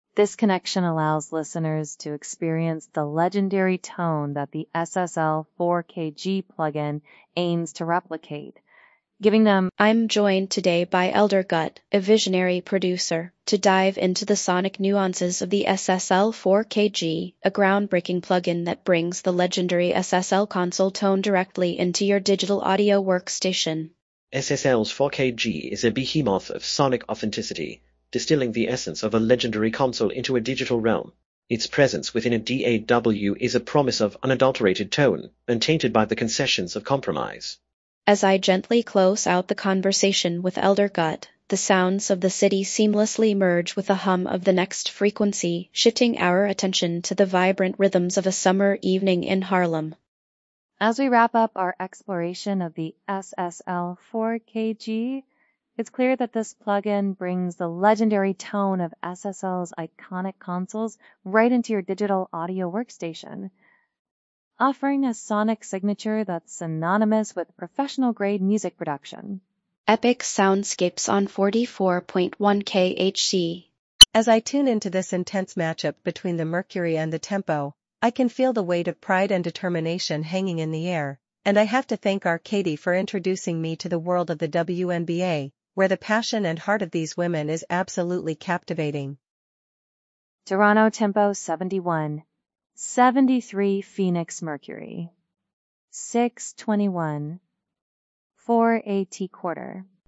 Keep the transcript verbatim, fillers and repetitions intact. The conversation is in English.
This connection allows listeners to experience the legendary tone that the S S L four K G plugin aims to replicate, giving them. I'm joined today by Elder Gut, a visionary producer, to dive into the sonic nuances of the S S L four K G, a groundbreaking plugin that brings the legendary S S L console tone directly into your digital audio workstation. S S L's four K G is a behemoth of sonic authenticity, distilling the essence of a legendary console into a digital realm. Its presence within a D A W is a promise of unadulterated tone, untainted by the concessions of compromise. As I gently close out the conversation with Elder Gut, the sounds of the city seamlessly merge with the hum of the next frequency, shifting our attention to the vibrant rhythms of a summer evening in Harlem. As we wrap up our exploration of the S S L four K G, it's clear that this plugin brings the legendary tone of S S L's iconic consoles right into your digital audio workstation, offering a sonic signature that's synonymous with professional-grade music production. Epic soundscapes on forty-four point one K H C. As I tune into this intense matchup between the Mercury and the Tempo, I can feel the weight of pride and determination hanging in the air, and I have to thank Arcady for introducing me to the world of the W N B A, where the passion and heart of these women is absolutely captivating. Toronto Tempo seventy-one, seventy-three Phoenix Mercury, six twenty-one, four A T quarter.